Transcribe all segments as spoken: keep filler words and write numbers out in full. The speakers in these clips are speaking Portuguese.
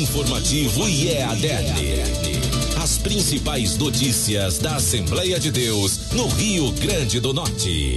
Informativo I E A D E R N. As principais notícias da Assembleia de Deus no Rio Grande do Norte.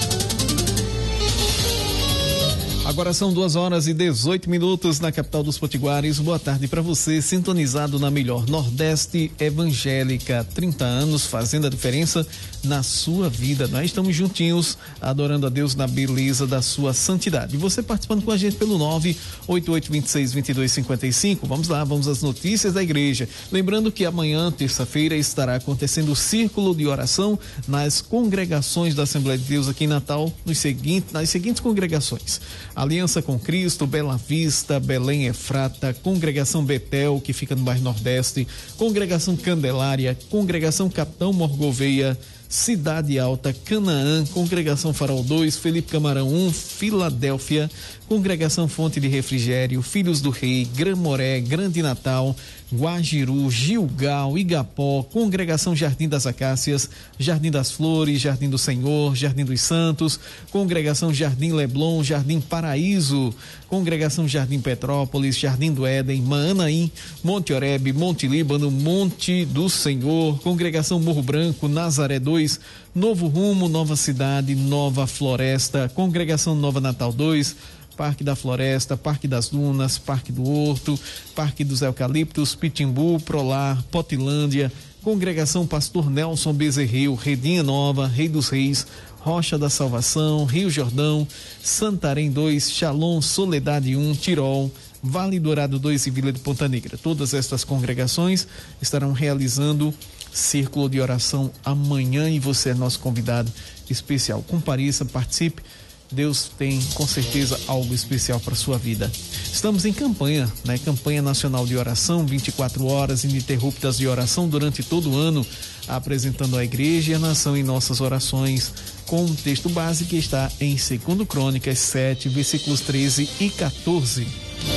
Agora são duas horas e dezoito minutos na capital dos Potiguares. Boa tarde para você, sintonizado na melhor Nordeste Evangélica. trinta anos fazendo a diferença na sua vida. Nós estamos juntinhos, adorando a Deus na beleza da sua santidade. E você participando com a gente pelo nove oito oito, dois seis, dois dois cinco cinco. Vamos lá, vamos às notícias da igreja. Lembrando que amanhã, terça-feira, estará acontecendo o círculo de oração nas congregações da Assembleia de Deus aqui em Natal, nos seguintes, nas seguintes congregações: Aliança com Cristo, Bela Vista, Belém Efrata, Congregação Betel, que fica no bairro Nordeste, Congregação Candelária, Congregação Capitão Morgoveia, Cidade Alta, Canaã, Congregação Farol dois, Felipe Camarão um, Filadélfia, Congregação Fonte de Refrigério, Filhos do Rei, Gramoré, Grande Natal, Guajiru, Gilgal, Igapó, Congregação Jardim das Acácias, Jardim das Flores, Jardim do Senhor, Jardim dos Santos, Congregação Jardim Leblon, Jardim Paraíso, Congregação Jardim Petrópolis, Jardim do Éden, Maanaim, Monte Oreb, Monte Líbano, Monte do Senhor, Congregação Morro Branco, Nazaré dois, Novo Rumo, Nova Cidade, Nova Floresta, Congregação Nova Natal dois, Parque da Floresta, Parque das Dunas, Parque do Horto, Parque dos Eucaliptos, Pitimbu, Prolar, Potilândia, Congregação Pastor Nelson Bezerril, Redinha Nova, Rei dos Reis, Rocha da Salvação, Rio Jordão, Santarém dois, Shalom, Soledade um, Tirol, Vale Dourado dois e Vila de Ponta Negra. Todas estas congregações estarão realizando círculo de oração amanhã e você é nosso convidado especial. Compareça, participe. Deus tem com certeza algo especial para sua vida. Estamos em campanha, né? Campanha nacional de oração, vinte e quatro horas ininterruptas de oração durante todo o ano, apresentando a igreja e a nação em nossas orações, com um texto base que está em Segundo Crônicas sete, versículos treze e quatorze.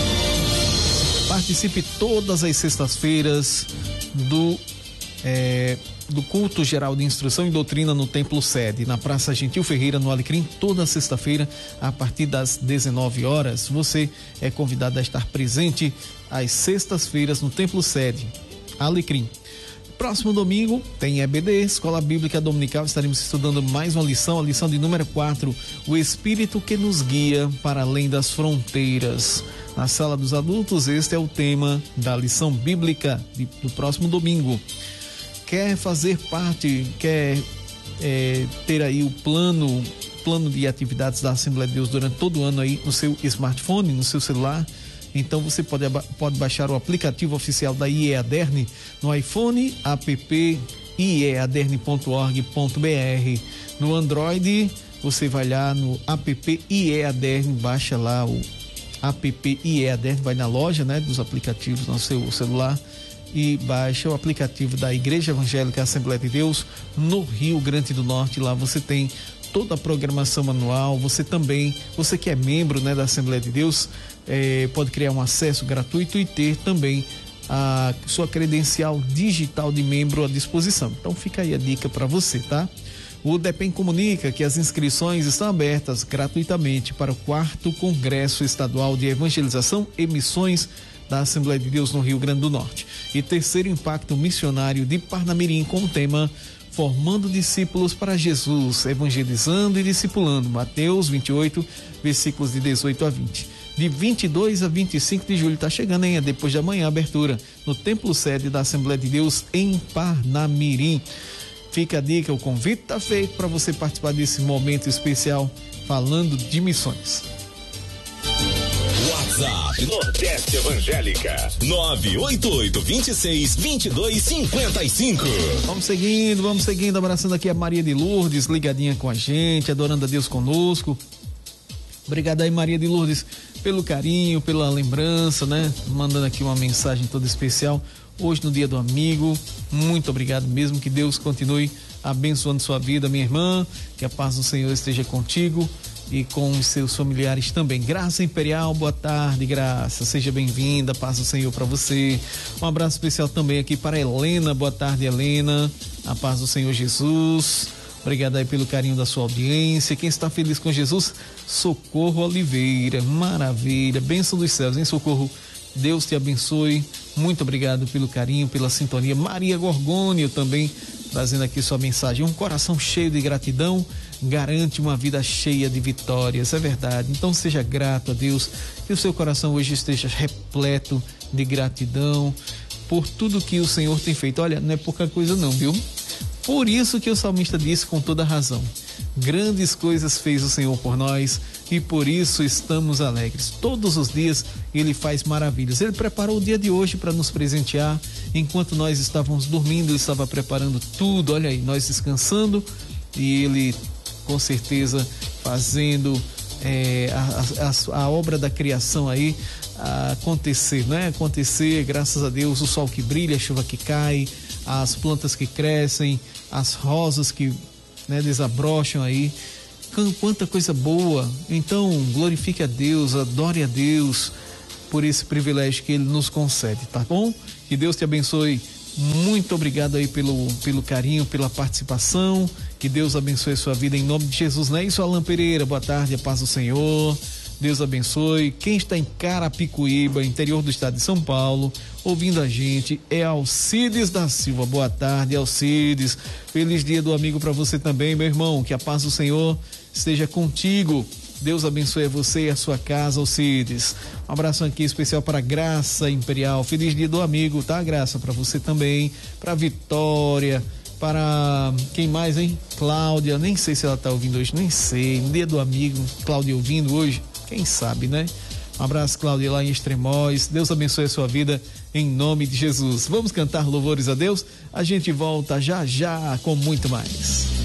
Participe todas as sextas-feiras do é, do culto geral de instrução e doutrina no Templo Sede, na Praça Gentil Ferreira, no Alecrim, toda sexta-feira, a partir das dezenove horas. Você é convidado a estar presente às sextas-feiras no Templo Sede, Alecrim. Próximo domingo tem E B D, Escola Bíblica Dominical. Estaremos estudando mais uma lição, a lição de número quatro, o Espírito que nos guia para além das fronteiras. Na sala dos adultos, este é o tema da lição bíblica de, do próximo domingo. Quer fazer parte, quer é, ter aí o plano, plano de atividades da Assembleia de Deus durante todo o ano aí no seu smartphone, no seu celular? Então você pode, pode baixar o aplicativo oficial da I E A D E R N no iPhone, app i e a d e r n ponto org ponto b r. No Android, você vai lá no app I E A D E R N, baixa lá o app I E A D E R N, vai na loja, né, dos aplicativos no seu celular e baixa o aplicativo da Igreja Evangélica Assembleia de Deus no Rio Grande do Norte. Lá você tem toda a programação anual. Você também, você que é membro, né, da Assembleia de Deus, é, pode criar um acesso gratuito e ter também a sua credencial digital de membro à disposição. Então fica aí a dica para você, tá? O DEPEN comunica que as inscrições estão abertas gratuitamente para o quarto Congresso Estadual de Evangelização e Missões da Assembleia de Deus no Rio Grande do Norte e terceiro impacto missionário de Parnamirim, com o tema Formando Discípulos para Jesus, Evangelizando e Discipulando, Mateus vinte e oito, versículos de dezoito a vinte. De vinte e dois a vinte e cinco de julho, está chegando, hein? Depois de amanhã, abertura no Templo Sede da Assembleia de Deus em Parnamirim. Fica a dica, o convite está feito para você participar desse momento especial falando de missões. WhatsApp Nordeste Evangélica nove oito oito, dois seis, dois dois cinco cinco. Vamos seguindo, vamos seguindo, abraçando aqui a Maria de Lourdes, ligadinha com a gente, adorando a Deus conosco. Obrigado aí, Maria de Lourdes, pelo carinho, pela lembrança, né? Mandando aqui uma mensagem toda especial hoje no Dia do Amigo. Muito obrigado mesmo, que Deus continue abençoando sua vida, minha irmã, que a paz do Senhor esteja contigo e com os seus familiares também. Graça Imperial, boa tarde, Graça, seja bem-vinda, paz do Senhor para você. Um abraço especial também aqui para Helena, boa tarde, Helena, a paz do Senhor Jesus. Obrigado aí pelo carinho da sua audiência. Quem está feliz com Jesus? Socorro Oliveira, maravilha, bênção dos céus, hein, Socorro? Deus te abençoe. Muito obrigado pelo carinho, pela sintonia. Maria Gorgônio também trazendo aqui sua mensagem. Um coração cheio de gratidão garante uma vida cheia de vitórias. É verdade. Então seja grato a Deus, que o seu coração hoje esteja repleto de gratidão por tudo que o Senhor tem feito. Olha, não é pouca coisa não, viu? Por isso que o salmista disse com toda razão: grandes coisas fez o Senhor por nós e por isso estamos alegres. Todos os dias Ele faz maravilhas. Ele preparou o dia de hoje para nos presentear. Enquanto nós estávamos dormindo, Ele estava preparando tudo. Olha aí, nós descansando e Ele com certeza fazendo é, a, a, a obra da criação aí acontecer, né? Acontecer, graças a Deus, o sol que brilha, a chuva que cai, as plantas que crescem, as rosas que, né, desabrocham aí. Quanta coisa boa. Então glorifique a Deus, adore a Deus por esse privilégio que Ele nos concede, tá bom? Que Deus te abençoe. Muito obrigado aí pelo, pelo carinho, pela participação. Que Deus abençoe a sua vida em nome de Jesus. Não é isso, Alan Pereira? Boa tarde, a paz do Senhor. Deus abençoe. Quem está em Carapicuíba, interior do estado de São Paulo, ouvindo a gente, é Alcides da Silva. Boa tarde, Alcides. Feliz dia do amigo para você também, meu irmão. Que a paz do Senhor esteja contigo. Deus abençoe a você e a sua casa, Alcides. Um abraço aqui especial para Graça Imperial. Feliz dia do amigo, tá, Graça? Para você também. Para Vitória. Para quem mais, hein? Cláudia. Nem sei se ela tá ouvindo hoje, nem sei. Dia do amigo, Cláudia ouvindo hoje. Quem sabe, né? Um abraço, Cláudia, lá em Extremóis. Deus abençoe a sua vida em nome de Jesus. Vamos cantar louvores a Deus? A gente volta já já com muito mais.